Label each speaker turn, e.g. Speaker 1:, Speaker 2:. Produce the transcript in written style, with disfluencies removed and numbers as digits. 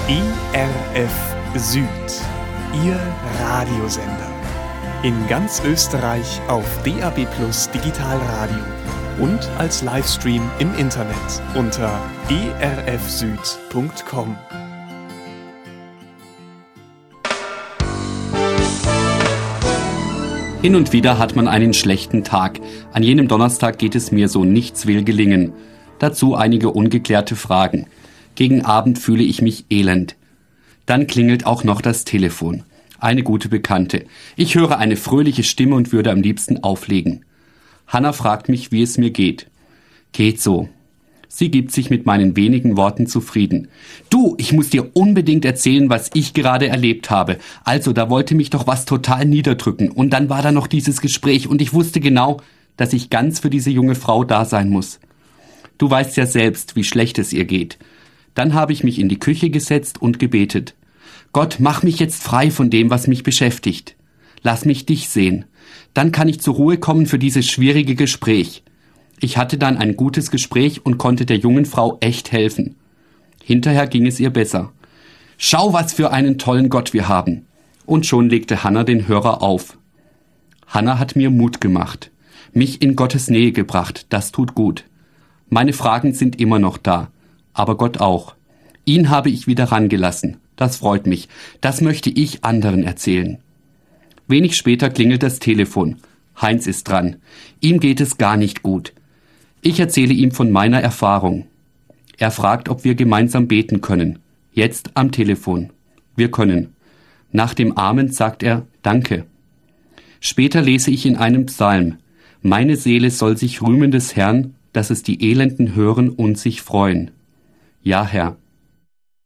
Speaker 1: ERF Süd, Ihr Radiosender. In ganz Österreich auf DAB+ Digitalradio und als Livestream im Internet unter erfsüd.com.
Speaker 2: Hin und wieder hat man einen schlechten Tag. An jenem Donnerstag geht es mir so, nichts will gelingen. Dazu einige ungeklärte Fragen. Gegen Abend fühle ich mich elend. Dann klingelt auch noch das Telefon. Eine gute Bekannte. Ich höre eine fröhliche Stimme und würde am liebsten auflegen. Hanna fragt mich, wie es mir geht. Geht so. Sie gibt sich mit meinen wenigen Worten zufrieden. Du, ich muss dir unbedingt erzählen, was ich gerade erlebt habe. Also, da wollte mich doch was total niederdrücken. Und dann war da noch dieses Gespräch und ich wusste genau, dass ich ganz für diese junge Frau da sein muss. Du weißt ja selbst, wie schlecht es ihr geht. Dann habe ich mich in die Küche gesetzt und gebetet. Gott, mach mich jetzt frei von dem, was mich beschäftigt. Lass mich dich sehen. Dann kann ich zur Ruhe kommen für dieses schwierige Gespräch. Ich hatte dann ein gutes Gespräch und konnte der jungen Frau echt helfen. Hinterher ging es ihr besser. Schau, was für einen tollen Gott wir haben. Und schon legte Hanna den Hörer auf. Hanna hat mir Mut gemacht, mich in Gottes Nähe gebracht, das tut gut. Meine Fragen sind immer noch da, aber Gott auch. Ihn habe ich wieder rangelassen, das freut mich, das möchte ich anderen erzählen. Wenig später klingelt das Telefon. Heinz ist dran. Ihm geht es gar nicht gut. Ich erzähle ihm von meiner Erfahrung. Er fragt, ob wir gemeinsam beten können. Jetzt am Telefon. Wir können. Nach dem Amen sagt er Danke. Später lese ich in einem Psalm: Meine Seele soll sich rühmen des Herrn, dass es die Elenden hören und sich freuen. Ja, Herr,